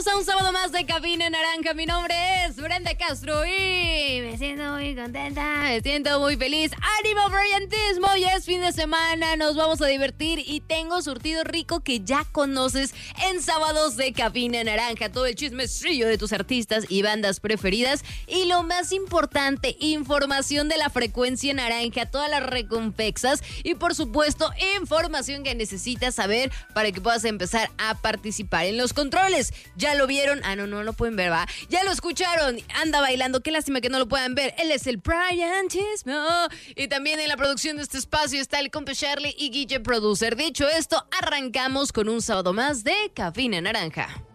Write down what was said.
Bienvenidos a un sábado más de Cabina Naranja. Mi nombre es Brenda Castro y me siento muy contenta, me siento muy feliz. ¡Ánimo, brillantismo! Ya es fin de semana, nos vamos a divertir y tengo surtido rico que ya conoces en sábados de Cabina Naranja. Todo el chismecillo de tus artistas y bandas preferidas y lo más importante, información de la frecuencia naranja, todas las recompensas y por supuesto información que necesitas saber para que puedas empezar a participar en los controles. ¿Ya lo vieron? No lo pueden ver, ¿va? Ya lo escucharon, anda bailando, qué lástima que no lo puedan ver. Él es el Brillantismo. Y también en la producción de este espacio está el compa Charlie y Guille Producer. Dicho esto, arrancamos con un sábado más de Cabina Naranja.